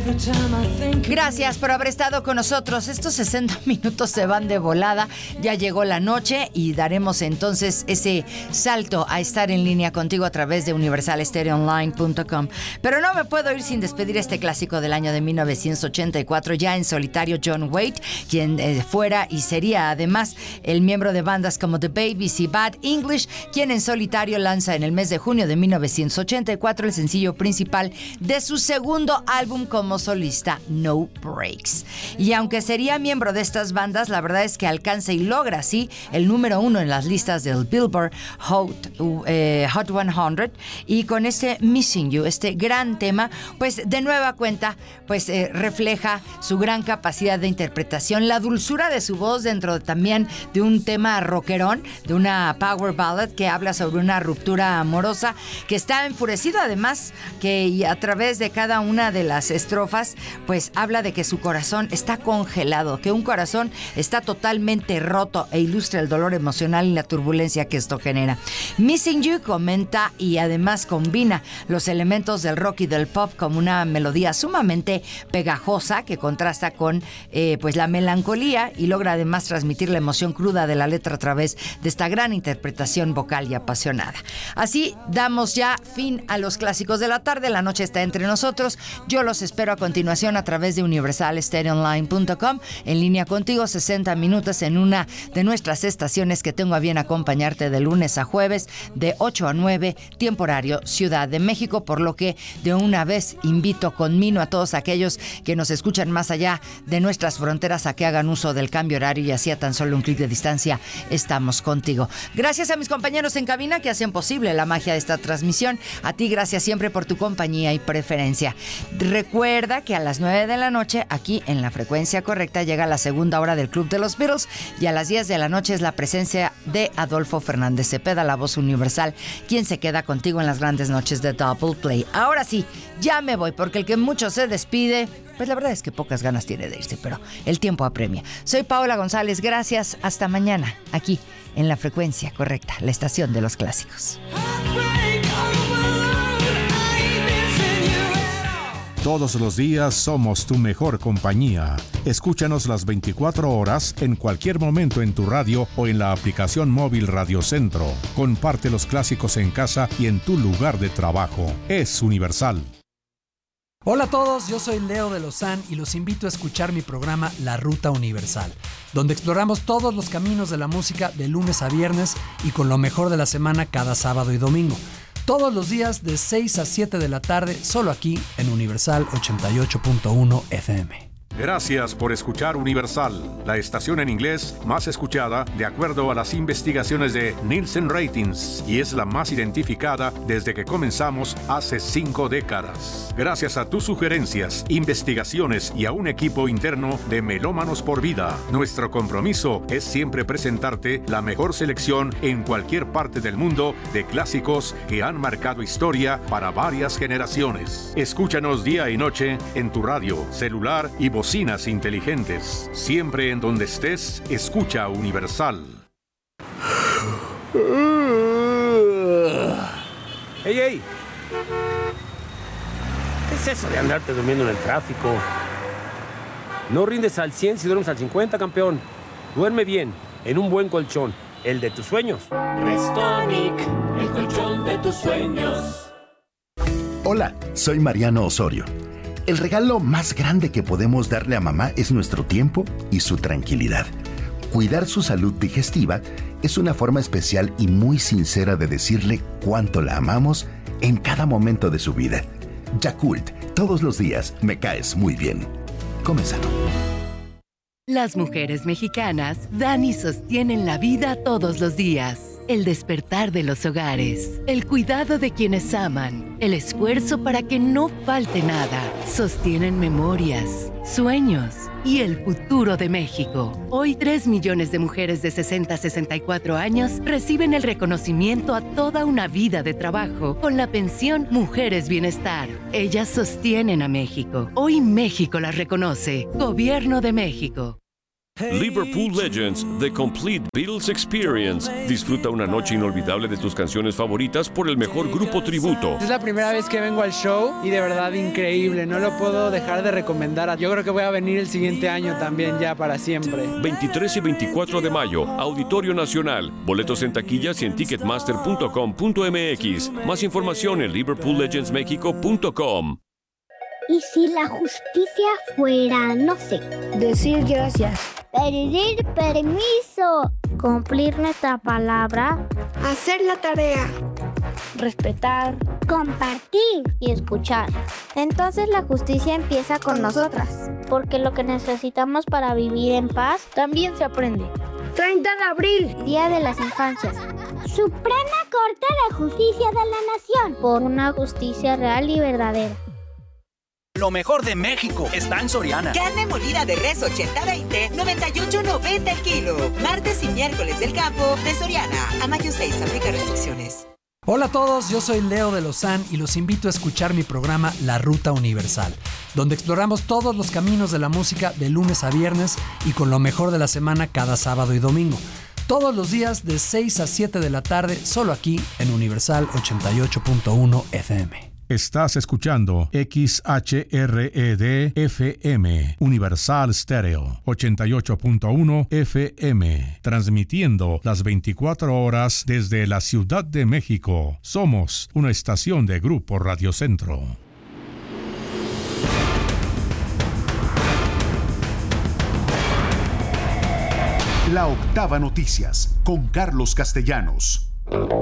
Gracias por haber estado con nosotros. Estos 60 minutos se van de volada. Ya llegó la noche y daremos entonces ese salto a estar en línea contigo a través de universalstereoonline.com. Pero no me puedo ir sin despedir este clásico del año de 1984, ya en solitario John Waite, quien fuera y sería además el miembro de bandas como The Babies y Bad English, quien en solitario lanza en el mes de junio de 1984 el sencillo principal de su segundo álbum como solista, No Breaks. Y aunque sería miembro de estas bandas, la verdad es que alcanza y logra así el número 1 en las listas del Billboard Hot 100, y con este Missing You, este gran tema, pues de nueva cuenta, pues refleja su gran capacidad de interpretación, la dulzura de su voz dentro también de un tema rockerón, de una power ballad que habla sobre una ruptura amorosa, que está enfurecido además, que a través de cada una de las estrofas pues habla de que su corazón está congelado, que un corazón está totalmente roto, e ilustra el dolor emocional y la turbulencia que esto genera. Missing You comenta y además combina los elementos del rock y del pop como una melodía sumamente pegajosa que contrasta con pues la melancolía, y logra además transmitir la emoción cruda de la letra a través de esta gran interpretación vocal y apasionada. Así damos ya fin a los clásicos de la tarde. La noche está entre nosotros. Yo los espero a continuación a través de universalstereoonline.com, en línea contigo, 60 minutos en una de nuestras estaciones que tengo a bien acompañarte de lunes a jueves de 8 a 9, tiempo horario Ciudad de México, por lo que de una vez invito conmino a todos aquellos que nos escuchan más allá de nuestras fronteras a que hagan uso del cambio horario, y así a tan solo un clic de distancia estamos contigo. Gracias a mis compañeros en cabina que hacen posible la magia de esta transmisión. A ti, gracias siempre por tu compañía y preferencia. Recuerda que a las 9 de la noche, aquí en la frecuencia correcta, llega la segunda hora del Club de los Beatles, y a las 10 de la noche es la presencia de Adolfo Fernández Cepeda, la voz universal, quien se queda contigo en las grandes noches de Double Play. Ahora sí, ya me voy, porque el que mucho se despide, pues la verdad es que pocas ganas tiene de irse, pero el tiempo apremia. Soy Paola González, gracias, hasta mañana, aquí en la frecuencia correcta, la estación de los clásicos. Todos los días somos tu mejor compañía. Escúchanos las 24 horas en cualquier momento en tu radio o en la aplicación móvil Radio Centro. Comparte los clásicos en casa y en tu lugar de trabajo. Es Universal. Hola a todos, yo soy Leo de Lozán y los invito a escuchar mi programa La Ruta Universal, donde exploramos todos los caminos de la música de lunes a viernes y con lo mejor de la semana cada sábado y domingo. Todos los días de 6 a 7 de la tarde, solo aquí en Universal 88.1 FM. Gracias por escuchar Universal, la estación en inglés más escuchada de acuerdo a las investigaciones de Nielsen Ratings, y es la más identificada desde que comenzamos hace 5 décadas. Gracias a tus sugerencias, investigaciones y a un equipo interno de Melómanos por Vida, nuestro compromiso es siempre presentarte la mejor selección en cualquier parte del mundo de clásicos que han marcado historia para varias generaciones. Escúchanos día y noche en tu radio, celular y bocinas inteligentes. Siempre en donde estés, escucha Universal. ¡Ey, ey! ¿Qué es eso de andarte durmiendo en el tráfico? No rindes al 100 si duermes al 50, campeón. Duerme bien, en un buen colchón, el de tus sueños. Restonic, el colchón de tus sueños. Hola, soy Mariano Osorio. El regalo más grande que podemos darle a mamá es nuestro tiempo y su tranquilidad. Cuidar su salud digestiva es una forma especial y muy sincera de decirle cuánto la amamos en cada momento de su vida. Yakult, todos los días me caes muy bien. Come sano. Las mujeres mexicanas dan y sostienen la vida todos los días. El despertar de los hogares, el cuidado de quienes aman, el esfuerzo para que no falte nada. Sostienen memorias, sueños y el futuro de México. Hoy 3 millones de mujeres de 60 a 64 años reciben el reconocimiento a toda una vida de trabajo con la pensión Mujeres Bienestar. Ellas sostienen a México. Hoy México las reconoce. Gobierno de México. Liverpool Legends, The Complete Beatles Experience. Disfruta una noche inolvidable de tus canciones favoritas por el mejor grupo tributo. Es la primera vez que vengo al show y de verdad increíble. No lo puedo dejar de recomendar. Yo creo que voy a venir el siguiente año también, ya para siempre. 23 y 24 de mayo, Auditorio Nacional. Boletos en taquillas y en ticketmaster.com.mx. Más información en liverpoollegendsmexico.com. ¿Y si la justicia fuera, no sé, decir gracias, pedir permiso, cumplir nuestra palabra, hacer la tarea, respetar, compartir y escuchar? Entonces la justicia empieza con nosotras, porque lo que necesitamos para vivir en paz también se aprende. 30 de abril, Día de las Infancias. Suprema Corte de Justicia de la Nación, por una justicia real y verdadera. Lo mejor de México está en Soriana. Carne molida de res 80-20, 98.90 el kilo. Martes y miércoles del campo de Soriana. A mayo 6, aplica restricciones. Hola a todos, yo soy Leo de Lozán y los invito a escuchar mi programa La Ruta Universal, donde exploramos todos los caminos de la música de lunes a viernes y con lo mejor de la semana cada sábado y domingo. Todos los días de 6 a 7 de la tarde, solo aquí en Universal 88.1 FM. Estás escuchando XHRED FM, Universal Stereo, 88.1 FM, transmitiendo las 24 horas desde la Ciudad de México. Somos una estación de Grupo Radio Centro. La Octava Noticias, con Carlos Castellanos.